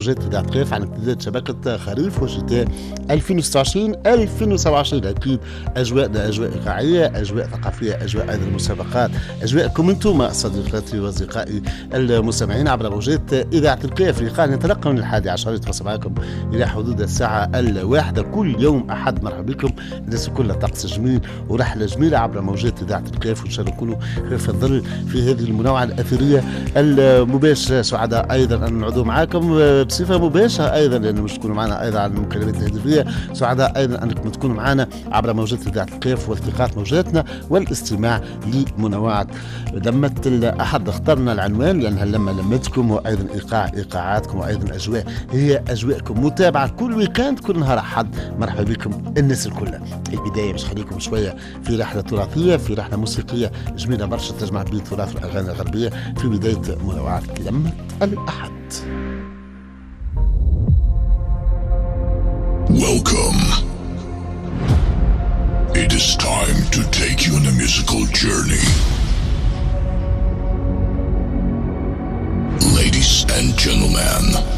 موجات إذاعة قاف عن امتداد شبكة خريف وشتاء 2026-2027. أكيد أجواءنا أجواء إيقاعية، أجواء ثقافية، أجواء أيضا مسابقات، أجواءكم أنتم صديقاتي وأصدقائي المستمعين عبر موجات إذاعة القاف. لقاء يتلقى من 11 يتواصل معكم إلى حدود الساعة 1 كل يوم أحد. مرحبا بكم، الناس كلها طقس جميل ورحلة جميلة عبر موجات إذاعة القاف، وإن شاء الله نكونوا في الظل في هذه المنوعة الأثرية المباشرة. سعداء أيضا أن نعود معكم بصفة مباشرة أيضا، لأنه مش تكونوا معنا أيضا على المكالمات الهاتفية. سعداء أيضا أنكم تكونوا معنا عبر موجات إذاعة القاف والتقاط موجاتنا والاستماع لمنوعات لمة الأحد. اخترنا العنوان لأنها لما لمتكم، وأيضا إيقاعاتكم، وأيضا أجواء هي أجواءكم، متابعة كل ويكاند كل نهار أحد. مرحبا بكم الناس الكل. البداية باش خليكم شوية في رحلة تراثية، في رحلة موسيقية جميلة برشا تجمع بين تراث الأغاني الغربية في بداية منوعات لمة الأحد. Welcome. It is time to take you on a musical journey. Ladies and gentlemen,